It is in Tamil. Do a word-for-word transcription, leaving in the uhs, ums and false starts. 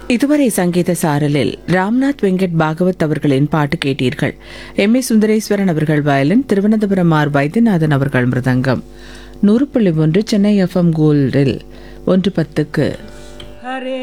இதுவரை சங்கீத சாரலில் ராம்நாத் வெங்கட் பாகவத் அவர்களின் பாட்டு கேட்டீர்கள். எம் ஏ சுந்தரேஸ்வரன் அவர்கள் வயலின், திருவனந்தபுரம் ஆர் வைத்தியநாதன் அவர்கள் மிருதங்கம். நூறு புள்ளி ஒன்று சென்னை எஃப்எம் கோல்டில் ஒன்று பத்துக்கு